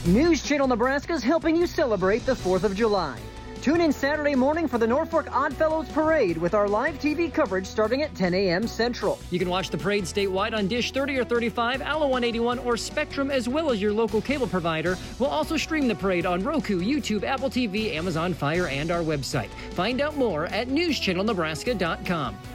News Channel Nebraska is helping you celebrate the 4th of July. Tune in Saturday morning for the Norfolk Oddfellows Parade with our live TV coverage starting at 10 a.m. Central. You can watch the parade statewide on Dish 30 or 35, Allo 181, or Spectrum, as well as your local cable provider. We'll also stream the parade on Roku, YouTube, Apple TV, Amazon Fire, and our website. Find out more at newschannelnebraska.com.